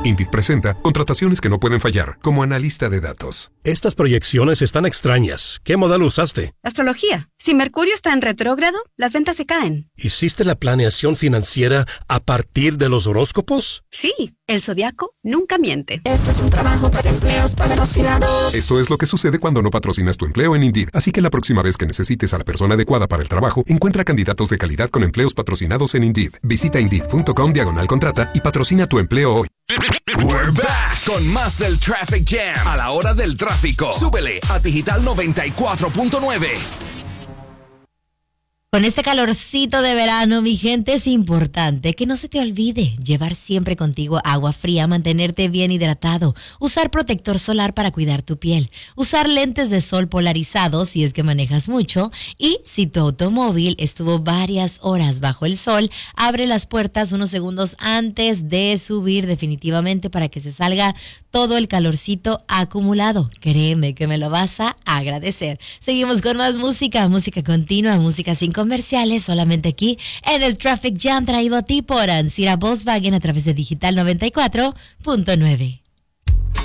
Indeed presenta contrataciones que no pueden fallar, como analista de datos. Estas proyecciones están extrañas. ¿Qué modelo usaste? Astrología. Si Mercurio está en retrógrado, las ventas se caen. ¿Hiciste la planeación financiera a partir de los horóscopos? Sí, el zodiaco nunca miente. Esto es un trabajo para empleos patrocinados. Esto es lo que sucede cuando no patrocinas tu empleo en Indeed. Así que la próxima vez que necesites a la persona adecuada para el trabajo, encuentra candidatos de calidad con empleos patrocinados en Indeed. Visita Indeed.com/contrata y patrocina tu empleo hoy. We're back con más del Traffic Jam a la hora del tráfico. Súbele a Digital 94.9. Con este calorcito de verano, mi gente, es importante que no se te olvide llevar siempre contigo agua fría, mantenerte bien hidratado, usar protector solar para cuidar tu piel, usar lentes de sol polarizados si es que manejas mucho y si tu automóvil estuvo varias horas bajo el sol, abre las puertas unos segundos antes de subir definitivamente para que se salga todo el calorcito acumulado. Créeme que me lo vas a agradecer. Seguimos con más música continua, música sin comerciales, solamente aquí en el Traffic Jam, traído a ti por Ancira Volkswagen a través de Digital 94.9.